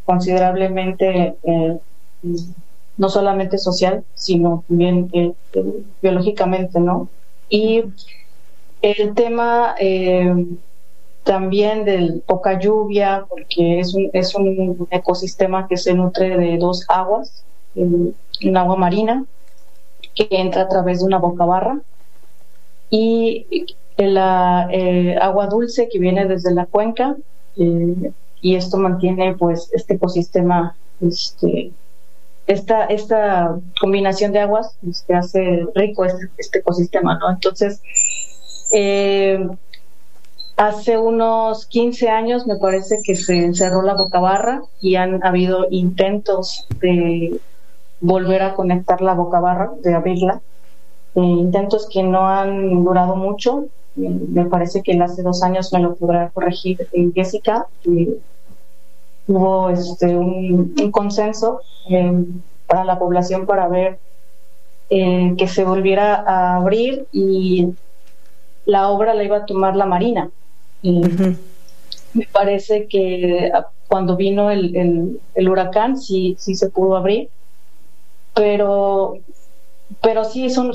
considerablemente, no solamente social, sino también biológicamente, ¿no? Y el tema también de poca lluvia, porque es un ecosistema que se nutre de dos aguas, un agua marina que entra a través de una bocabarra y la agua dulce que viene desde la cuenca, y esto mantiene pues este ecosistema, esta combinación de aguas hace rico este ecosistema, ¿no? Entonces, hace unos 15 años me parece que se cerró la bocabarra y han habido intentos de volver a conectar la bocabarra, de abrirla, intentos que no han durado mucho. Me parece que hace 2 años me lo podrá corregir Jessica, que hubo un consenso para la población para ver que se volviera a abrir, y la obra la iba a tomar la Marina. Uh-huh. Me parece que cuando vino el huracán sí se pudo abrir, pero sí son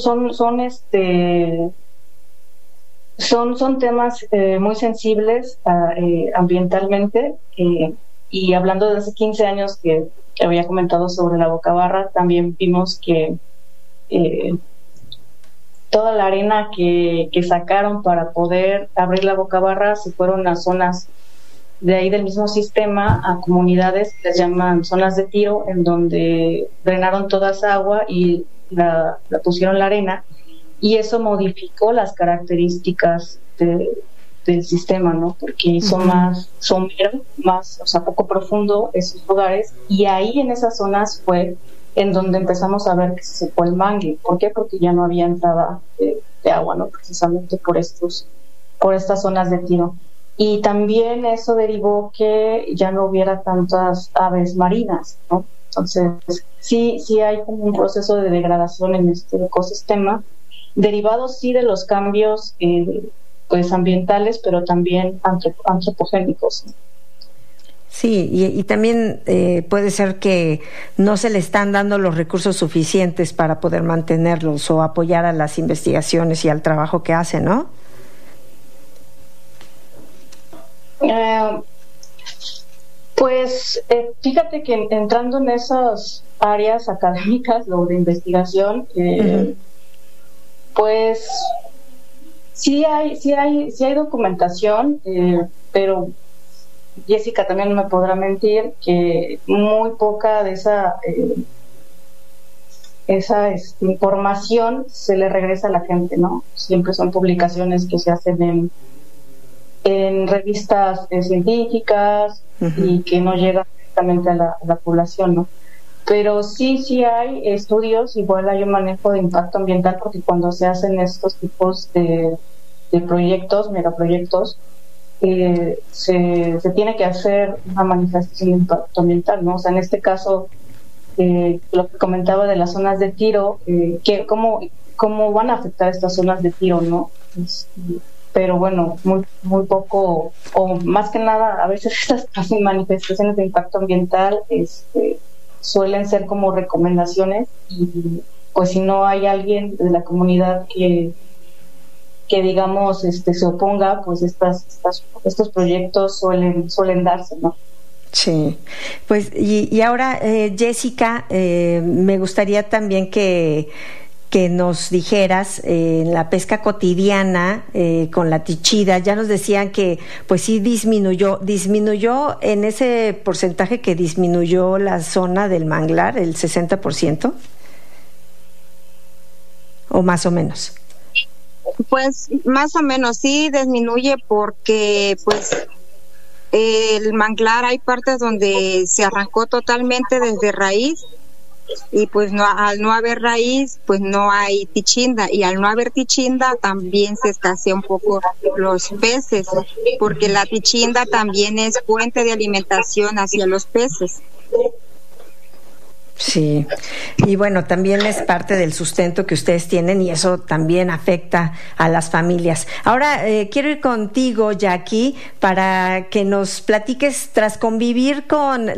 temas muy sensibles ambientalmente, y hablando de hace 15 años que había comentado sobre la bocabarra, también vimos que toda la arena que sacaron para poder abrir la bocabarra se fueron a zonas de ahí del mismo sistema, a comunidades que les llaman zonas de tiro, en donde drenaron toda esa agua y la pusieron la arena, y eso modificó las características del sistema, ¿no? Porque hizo más somero, más, poco profundo esos lugares, y ahí en esas zonas fue en donde empezamos a ver que se secó el mangle. ¿Por qué? Porque ya no había entrada de agua, ¿no? Precisamente por estas zonas de tiro. Y también eso derivó que ya no hubiera tantas aves marinas, ¿no? Entonces, sí hay como un proceso de degradación en este ecosistema, derivado sí de los cambios pues ambientales, pero también antropogénicos. Sí, y también puede ser que no se le están dando los recursos suficientes para poder mantenerlos o apoyar a las investigaciones y al trabajo que hacen, ¿no? Pues fíjate que entrando en esas áreas académicas, lo de investigación, pues sí hay documentación, pero Jessica también no me podrá mentir que muy poca de esa información se le regresa a la gente, ¿no? Siempre son publicaciones que se hacen en revistas científicas y que no llegan directamente a la población, ¿no? Pero sí hay estudios, igual hay un manejo de impacto ambiental, porque cuando se hacen estos tipos de proyectos, megaproyectos, se tiene que hacer una manifestación de impacto ambiental, ¿no? O sea, en este caso, lo que comentaba de las zonas de tiro, cómo van a afectar estas zonas de tiro, ¿no? Pero bueno, muy poco, o más que nada, a veces estas manifestaciones de impacto ambiental suelen ser como recomendaciones, y pues si no hay alguien de la comunidad que digamos se oponga, pues estos proyectos suelen darse, ¿no? Sí, pues y ahora Jessica, me gustaría también que nos dijeras en la pesca cotidiana con la tichida. Ya nos decían que pues sí disminuyó en ese porcentaje que disminuyó la zona del manglar, el 60%, o más o menos. Pues más o menos sí disminuye, porque pues el manglar hay partes donde se arrancó totalmente desde raíz, y pues al no haber raíz pues no hay tichinda, y al no haber tichinda también se escasea un poco los peces, porque la tichinda también es fuente de alimentación hacia los peces. Sí, y bueno, también es parte del sustento que ustedes tienen, y eso también afecta a las familias. Ahora quiero ir contigo, Jackie, para que nos platiques, tras convivir con